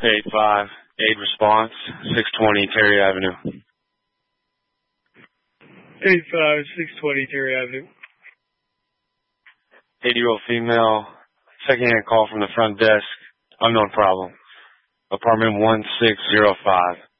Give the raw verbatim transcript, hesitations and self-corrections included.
eight five, eight response, six twenty Terry Avenue. eight five, six twenty Terry Avenue. eighty-year-old female, second-hand call from the front desk, unknown problem. Apartment one six zero five.